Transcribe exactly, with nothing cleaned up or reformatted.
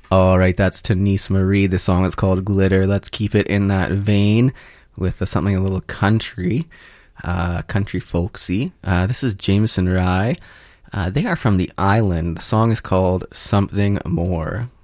All right, that's Denise Marie. The song is called Glitter. Let's keep it in that vein with uh, something a little country, uh, country folksy. Uh, this is Jameson Rye. Uh, they are from the island. The song is called Something More.